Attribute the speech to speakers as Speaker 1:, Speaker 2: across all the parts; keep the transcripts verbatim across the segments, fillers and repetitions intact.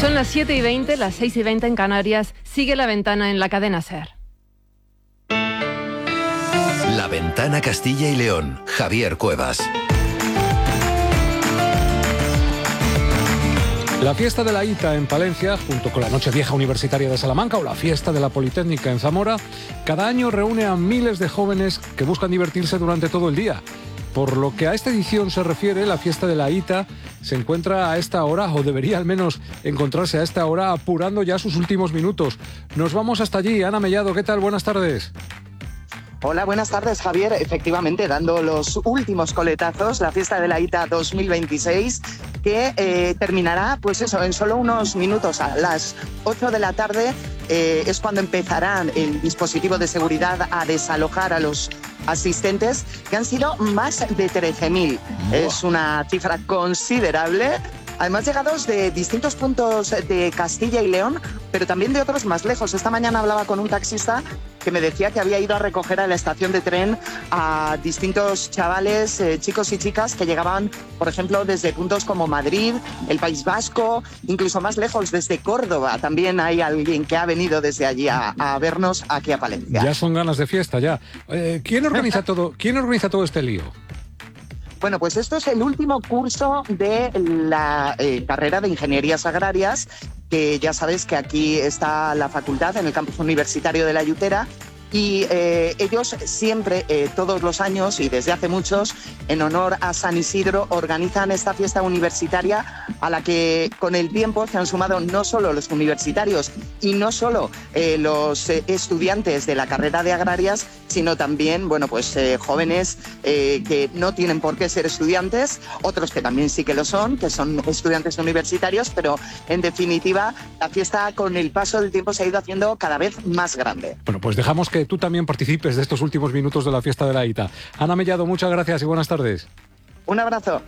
Speaker 1: Son las siete y veinte, las seis y veinte en Canarias. Sigue La Ventana en la cadena SER.
Speaker 2: La Ventana Castilla y León. Javier Cuevas.
Speaker 3: La fiesta de la Ita en Palencia, junto con la Nochevieja Universitaria de Salamanca o la fiesta de la Politécnica en Zamora, cada año reúne a miles de jóvenes que buscan divertirse durante todo el día. Por lo que a esta edición se refiere, la fiesta de la Ita se encuentra a esta hora, o debería al menos encontrarse a esta hora, apurando ya sus últimos minutos. Nos vamos hasta allí. Ana Mellado, ¿qué tal? Buenas tardes.
Speaker 4: Hola, buenas tardes, Javier. Efectivamente, dando los últimos coletazos, la fiesta de la Ita dos mil veintiséis, que eh, terminará, pues eso, en solo unos minutos. A las ocho de la tarde eh, es cuando empezarán el dispositivo de seguridad a desalojar a los asistentes, que han sido más de trece mil. Es una cifra considerable. Además, llegados de distintos puntos de Castilla y León, pero también de otros más lejos. Esta mañana hablaba con un taxista que me decía que había ido a recoger a la estación de tren a distintos chavales, eh, chicos y chicas que llegaban, por ejemplo, desde puntos como Madrid, el País Vasco, incluso más lejos, desde Córdoba. También hay alguien que ha venido desde allí a, a vernos aquí a Palencia.
Speaker 3: Ya son ganas de fiesta, ya. Eh, ¿quién organiza todo, ¿quién organiza todo este lío?
Speaker 4: Bueno, pues esto es el último curso de la eh, carrera de Ingenierías Agrarias, que ya sabes que aquí está la facultad en el campus universitario de La Yutera. Y eh, ellos siempre, eh, todos los años y desde hace muchos, en honor a San Isidro, organizan esta fiesta universitaria a la que con el tiempo se han sumado no solo los universitarios y no solo eh, los eh, estudiantes de la carrera de agrarias, sino también, bueno, pues eh, jóvenes eh, que no tienen por qué ser estudiantes, otros que también sí que lo son, que son estudiantes universitarios, pero en definitiva la fiesta con el paso del tiempo se ha ido haciendo cada vez más grande.
Speaker 3: Bueno, pues dejamos que tú también participes de estos últimos minutos de la fiesta de la Ita. Ana Mellado, muchas gracias y buenas tardes.
Speaker 4: Un abrazo.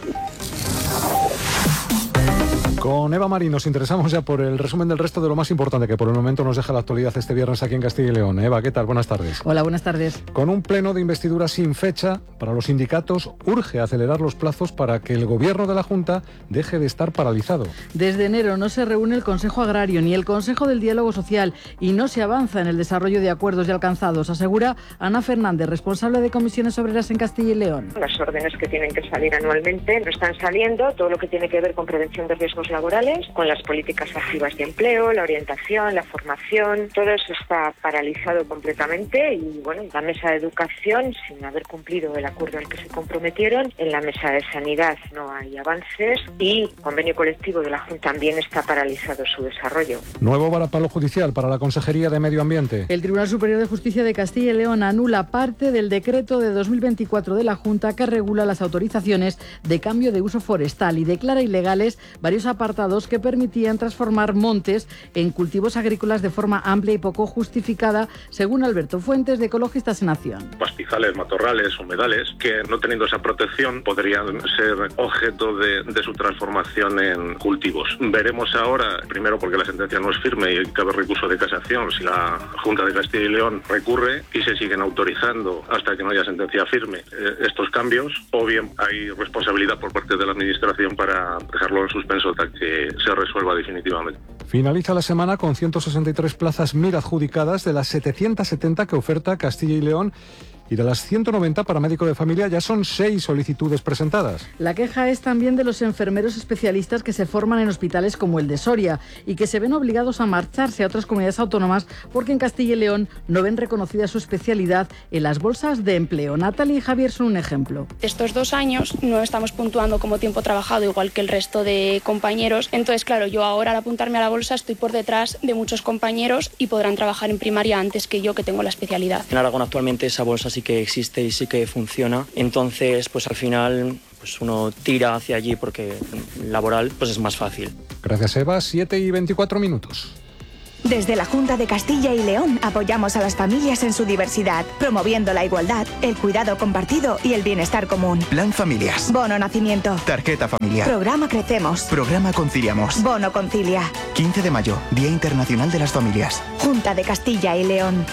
Speaker 3: Con Eva Marín nos interesamos ya por el resumen del resto de lo más importante que por el momento nos deja la actualidad este viernes aquí en Castilla y León. Eva, ¿qué tal? Buenas tardes.
Speaker 5: Hola, buenas tardes.
Speaker 3: Con un pleno de investidura sin fecha para los sindicatos, urge acelerar los plazos para que el gobierno de la Junta deje de estar paralizado.
Speaker 5: Desde enero no se reúne el Consejo Agrario ni el Consejo del Diálogo Social y no se avanza en el desarrollo de acuerdos ya alcanzados, asegura Ana Fernández, responsable de Comisiones Obreras en Castilla y León.
Speaker 6: Las órdenes que tienen que salir anualmente no están saliendo, todo lo que tiene que ver con prevención de riesgos laborales, con las políticas activas de empleo, la orientación, la formación, todo eso está paralizado completamente y bueno, la mesa de educación, sin haber cumplido el acuerdo al que se comprometieron, en la mesa de sanidad no hay avances y el convenio colectivo de la Junta también está paralizado su desarrollo.
Speaker 3: Nuevo varapalo judicial para la Consejería de Medio Ambiente.
Speaker 5: El Tribunal Superior de Justicia de Castilla y León anula parte del decreto de dos mil veinticuatro de la Junta que regula las autorizaciones de cambio de uso forestal y declara ilegales varios apartados que permitían transformar montes en cultivos agrícolas de forma amplia y poco justificada, según Alberto Fuentes, de Ecologistas en Acción.
Speaker 7: Pastizales, matorrales, humedales, que no teniendo esa protección podrían ser objeto de, de su transformación en cultivos. Veremos ahora, primero porque la sentencia no es firme y cabe recurso de casación, si la Junta de Castilla y León recurre y se siguen autorizando hasta que no haya sentencia firme eh, estos cambios, o bien hay responsabilidad por parte de la Administración para dejarlo en suspenso hasta que se resuelva definitivamente.
Speaker 3: Finaliza la semana con ciento sesenta y tres plazas M I R adjudicadas de las setecientas setenta que oferta Castilla y León. Y de las ciento noventa para médico de familia ya son seis solicitudes presentadas.
Speaker 5: La queja es también de los enfermeros especialistas que se forman en hospitales como el de Soria y que se ven obligados a marcharse a otras comunidades autónomas porque en Castilla y León no ven reconocida su especialidad en las bolsas de empleo. Natalia y Javier son un ejemplo.
Speaker 8: Estos dos años no estamos puntuando como tiempo trabajado igual que el resto de compañeros. Entonces, claro, yo ahora al apuntarme a la bolsa estoy por detrás de muchos compañeros y podrán trabajar en primaria antes que yo, que tengo la especialidad.
Speaker 9: En Aragón actualmente esa bolsa sí que existe y sí que funciona, entonces pues al final pues uno tira hacia allí porque laboral pues es más fácil.
Speaker 3: Gracias, Eva. siete y veinticuatro minutos.
Speaker 10: Desde la Junta de Castilla y León apoyamos a las familias en su diversidad, promoviendo la igualdad, el cuidado compartido y el bienestar común.
Speaker 11: Plan Familias.
Speaker 10: Bono Nacimiento.
Speaker 11: Tarjeta familiar.
Speaker 10: Programa Crecemos.
Speaker 11: Programa Conciliamos.
Speaker 10: Bono Concilia.
Speaker 11: quince de mayo, Día Internacional de las Familias.
Speaker 10: Junta de Castilla y León.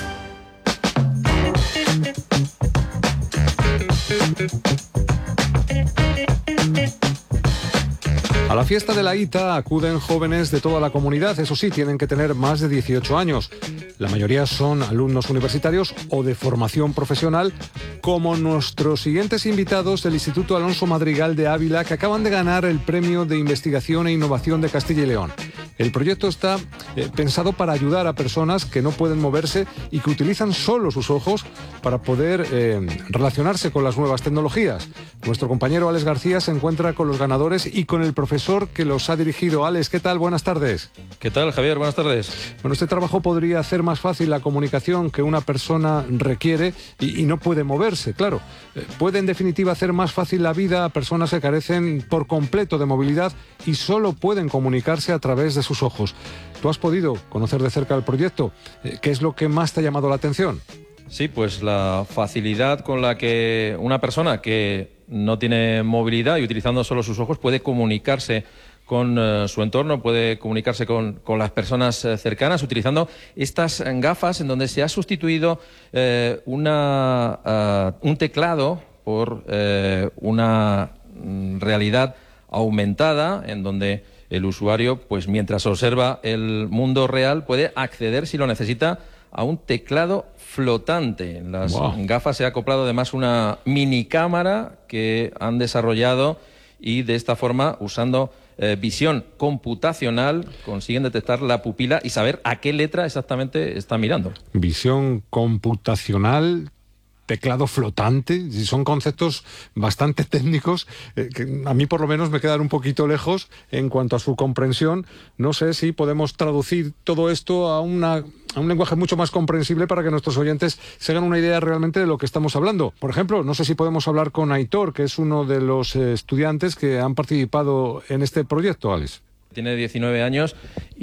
Speaker 3: A la fiesta de la I T A acuden jóvenes de toda la comunidad, eso sí, tienen que tener más de dieciocho años. La mayoría son alumnos universitarios o de formación profesional, como nuestros siguientes invitados del Instituto Alonso Madrigal de Ávila, que acaban de ganar el Premio de Investigación e Innovación de Castilla y León. El proyecto está eh, pensado para ayudar a personas que no pueden moverse y que utilizan solo sus ojos para poder eh, relacionarse con las nuevas tecnologías. Nuestro compañero Alex García se encuentra con los ganadores y con el profesor que los ha dirigido. Alex, ¿qué tal? Buenas tardes.
Speaker 12: ¿Qué tal, Javier? Buenas tardes.
Speaker 3: Bueno, este trabajo podría hacer más fácil la comunicación que una persona requiere y, y no puede moverse, claro. Eh, puede, en definitiva, hacer más fácil la vida a personas que carecen por completo de movilidad y solo pueden comunicarse a través de sus ojos. ¿Tú has podido conocer de cerca el proyecto? Eh, ¿Qué es lo que más te ha llamado la atención?
Speaker 12: Sí, pues la facilidad con la que una persona que no tiene movilidad y utilizando solo sus ojos puede comunicarse con uh, su entorno, puede comunicarse con, con las personas uh, cercanas utilizando estas gafas en donde se ha sustituido uh, una, uh, un teclado por uh, una mm, realidad aumentada en donde el usuario, pues mientras observa el mundo real, puede acceder, si lo necesita, a un teclado flotante. En las wow. gafas se ha acoplado además una mini cámara que han desarrollado y de esta forma, usando eh, visión computacional, consiguen detectar la pupila y saber a qué letra exactamente está mirando. Visión computacional, teclado flotante, son conceptos bastante técnicos eh, que a mí por lo menos me quedan un poquito lejos en cuanto a su comprensión. No sé si podemos traducir todo esto a, una, a un lenguaje mucho más comprensible para que nuestros oyentes se hagan una idea realmente de lo que estamos hablando. Por ejemplo, no sé si podemos hablar con Aitor, que es uno de los eh, estudiantes que han participado en este proyecto, Alex. Tiene diecinueve años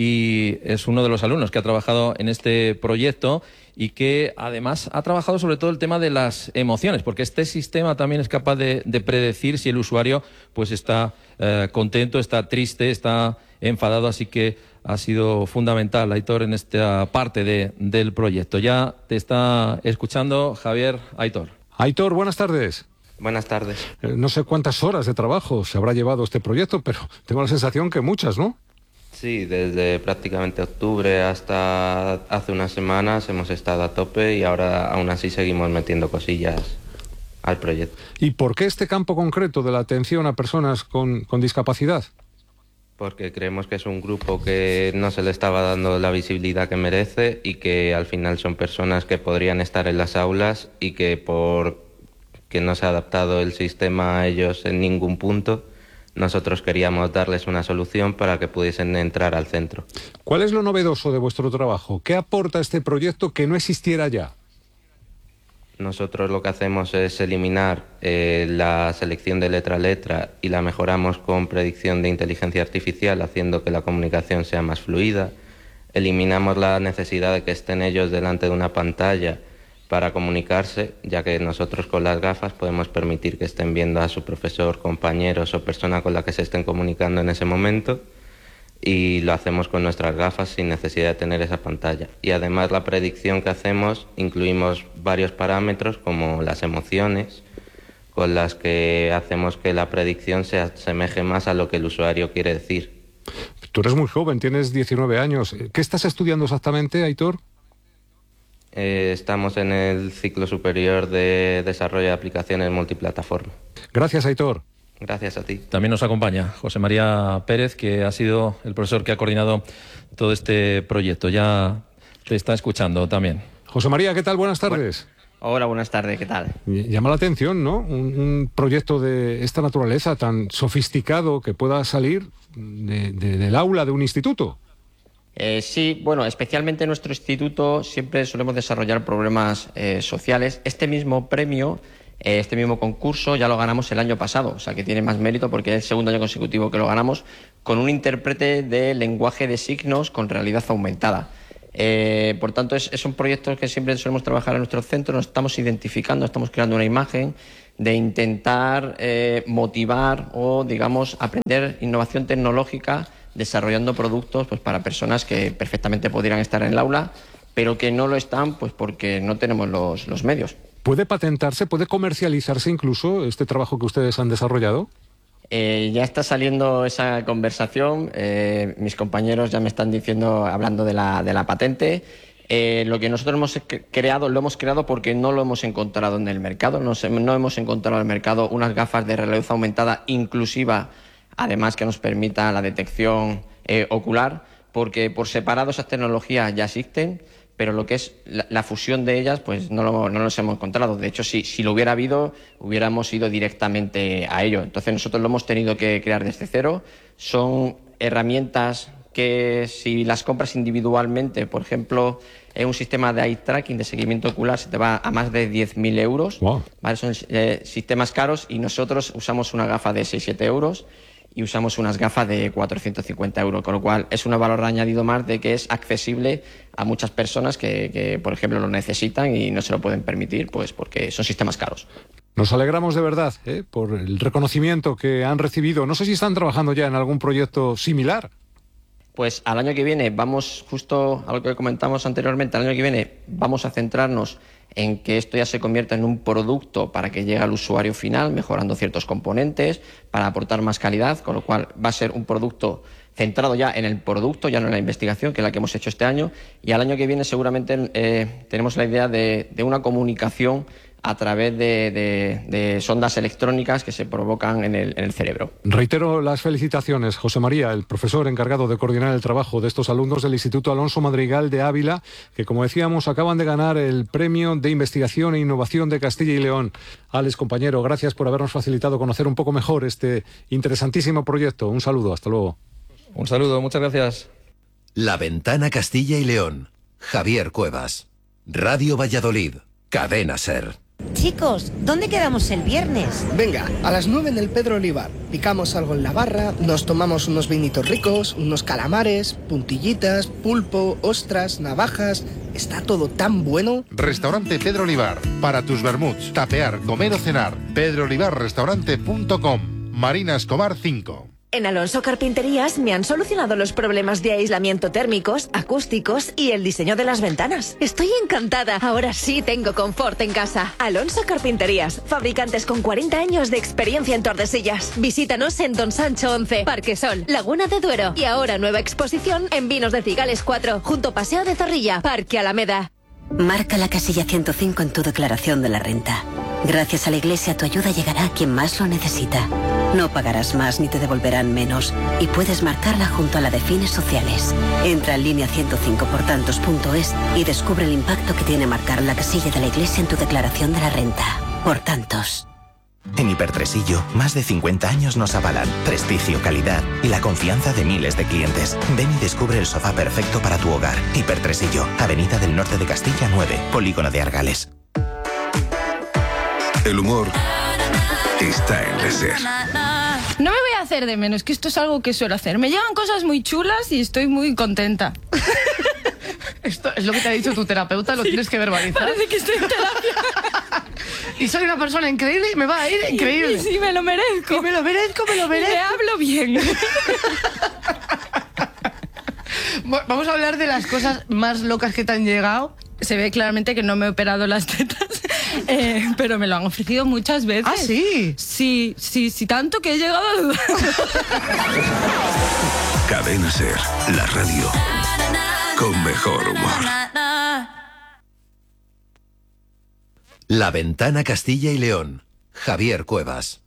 Speaker 12: y es uno de los alumnos que ha trabajado en este proyecto y que además ha trabajado sobre todo el tema de las emociones, porque este sistema también es capaz de, de predecir si el usuario pues está eh, contento, está triste, está enfadado, así que ha sido fundamental, Aitor, en esta parte de, del proyecto. Ya te está escuchando Javier. Aitor. Aitor, buenas tardes.
Speaker 13: Buenas tardes.
Speaker 3: Eh, no sé cuántas horas de trabajo se habrá llevado este proyecto, pero tengo la sensación que muchas, ¿no?
Speaker 13: Sí, desde prácticamente octubre hasta hace unas semanas hemos estado a tope y ahora aún así seguimos metiendo cosillas al proyecto.
Speaker 3: ¿Y por qué este campo concreto de la atención a personas con, con discapacidad?
Speaker 13: Porque creemos que es un grupo que no se le estaba dando la visibilidad que merece y que al final son personas que podrían estar en las aulas y que por que no se ha adaptado el sistema a ellos en ningún punto, nosotros queríamos darles una solución para que pudiesen entrar al centro.
Speaker 3: ¿Cuál es lo novedoso de vuestro trabajo? ¿Qué aporta este proyecto que no existiera ya?
Speaker 13: Nosotros lo que hacemos es eliminar eh, la selección de letra a letra y la mejoramos con predicción de inteligencia artificial, haciendo que la comunicación sea más fluida. Eliminamos la necesidad de que estén ellos delante de una pantalla para comunicarse, ya que nosotros con las gafas podemos permitir que estén viendo a su profesor, compañeros o persona con la que se estén comunicando en ese momento, y lo hacemos con nuestras gafas sin necesidad de tener esa pantalla. Y además la predicción que hacemos, incluimos varios parámetros como las emociones, con las que hacemos que la predicción se asemeje más a lo que el usuario quiere decir.
Speaker 3: Tú eres muy joven, tienes diecinueve años. ¿Qué estás estudiando exactamente, Aitor?
Speaker 13: Eh, estamos en el ciclo superior de desarrollo de aplicaciones multiplataforma.
Speaker 3: Gracias, Aitor.
Speaker 13: Gracias a ti.
Speaker 12: También nos acompaña José María Pérez, que ha sido el profesor que ha coordinado todo este proyecto. Ya te está escuchando también.
Speaker 3: José María, ¿qué tal? Buenas tardes.
Speaker 14: Bueno, hola, buenas tardes, ¿qué tal?
Speaker 3: Llama la atención, ¿no? Un, un proyecto de esta naturaleza tan sofisticado que pueda salir de, de, del aula de un instituto.
Speaker 14: Eh, sí, bueno, especialmente en nuestro instituto siempre solemos desarrollar problemas eh, sociales. Este mismo premio, eh, este mismo concurso ya lo ganamos el año pasado, o sea que tiene más mérito porque es el segundo año consecutivo que lo ganamos con un intérprete de lenguaje de signos con realidad aumentada. Eh, por tanto, es, es un proyecto que siempre solemos trabajar en nuestro centro, nos estamos identificando, estamos creando una imagen de intentar eh, motivar o, digamos, aprender innovación tecnológica desarrollando productos pues, para personas que perfectamente podrían estar en el aula, pero que no lo están pues, porque no tenemos los, los medios.
Speaker 3: ¿Puede patentarse, puede comercializarse incluso este trabajo que ustedes han desarrollado?
Speaker 14: Eh, ya está saliendo esa conversación, eh, mis compañeros ya me están diciendo, hablando de la, de la patente. Eh, lo que nosotros hemos creado, lo hemos creado porque no lo hemos encontrado en el mercado, no, se, no hemos encontrado en el mercado unas gafas de realidad aumentada inclusiva, además que nos permita la detección eh, ocular, porque por separado esas tecnologías ya existen, pero lo que es la, la fusión de ellas, pues no lo, no los hemos encontrado. De hecho, si, si lo hubiera habido, hubiéramos ido directamente a ello. Entonces nosotros lo hemos tenido que crear desde cero. Son herramientas que si las compras individualmente, por ejemplo, en un sistema de eye tracking, de seguimiento ocular, se te va a más de diez mil euros. Wow. ¿Vale? Son eh, sistemas caros y nosotros usamos una gafa de seis siete euros y usamos unas gafas de cuatrocientos cincuenta euros, con lo cual es un valor añadido más de que es accesible a muchas personas que, que, por ejemplo, lo necesitan y no se lo pueden permitir, pues porque son sistemas caros.
Speaker 3: Nos alegramos de verdad ¿eh? por el reconocimiento que han recibido. No sé si están trabajando ya en algún proyecto similar.
Speaker 14: Pues al año que viene vamos, justo a lo que comentamos anteriormente, al año que viene vamos a centrarnos en que esto ya se convierta en un producto para que llegue al usuario final, mejorando ciertos componentes, para aportar más calidad, con lo cual va a ser un producto centrado ya en el producto, ya no en la investigación, que es la que hemos hecho este año, y al año que viene seguramente eh, tenemos la idea de, de una comunicación a través de, de, de sondas electrónicas que se provocan en el, en el cerebro.
Speaker 3: Reitero las felicitaciones, José María, el profesor encargado de coordinar el trabajo de estos alumnos del Instituto Alonso Madrigal de Ávila, que, como decíamos, acaban de ganar el Premio de Investigación e Innovación de Castilla y León. Alex, compañero, gracias por habernos facilitado conocer un poco mejor este interesantísimo proyecto. Un saludo, hasta luego.
Speaker 12: Un saludo, muchas gracias.
Speaker 2: La Ventana Castilla y León. Javier Cuevas. Radio Valladolid. Cadena SER.
Speaker 15: Chicos, ¿dónde quedamos el viernes?
Speaker 16: Venga, a las nueve en el Pedro Olivar. Picamos algo en la barra, nos tomamos unos vinitos ricos, unos calamares, puntillitas, pulpo, ostras, navajas... Está todo tan bueno.
Speaker 17: Restaurante Pedro Olivar. Para tus vermuts, tapear, comer o cenar. pedro olivar restaurante punto com. Marina Escobar cinco.
Speaker 10: En Alonso Carpinterías me han solucionado los problemas de aislamiento térmicos, acústicos y el diseño de las ventanas. Estoy encantada. Ahora sí tengo confort en casa. Alonso Carpinterías, fabricantes con cuarenta años de experiencia en Tordesillas. Visítanos en Don Sancho once, Parque Sol, Laguna de Duero. Y ahora nueva exposición en Vinos de Cigales cuatro, junto Paseo de Zorrilla, Parque Alameda.
Speaker 15: Marca la casilla ciento cinco en tu declaración de la renta. Gracias a la Iglesia tu ayuda llegará a quien más lo necesita. No pagarás más ni te devolverán menos y puedes marcarla junto a la de fines sociales. Entra en línea ciento cinco por tantos punto es y descubre el impacto que tiene marcar la casilla de la Iglesia en tu declaración de la renta. Por tantos.
Speaker 11: En Hipertresillo, más de cincuenta años nos avalan prestigio, calidad y la confianza de miles de clientes. Ven y descubre el sofá perfecto para tu hogar. Hipertresillo, Avenida del Norte de Castilla nueve, Polígono de Argales.
Speaker 18: El humor está en la SER.
Speaker 19: No me voy a hacer de menos, que esto es algo que suelo hacer. Me llegan cosas muy chulas y estoy muy contenta.
Speaker 20: Esto es lo que te ha dicho tu terapeuta, lo sí, tienes que verbalizar.
Speaker 19: Parece que estoy en terapia.
Speaker 20: Y soy una persona increíble y me va a ir increíble.
Speaker 19: Sí, sí, me lo merezco.
Speaker 20: Y me lo merezco, me lo merezco.
Speaker 19: Y me hablo bien.
Speaker 20: Vamos a hablar de las cosas más locas que te han llegado.
Speaker 19: Se ve claramente que no me he operado las tetas, eh, pero me lo han ofrecido muchas veces.
Speaker 20: ¿Ah, sí?
Speaker 19: Sí, sí, sí, tanto que he llegado a dudar.
Speaker 18: Cadena SER, la radio con mejor humor.
Speaker 2: La Ventana Castilla y León. Javier Cuevas.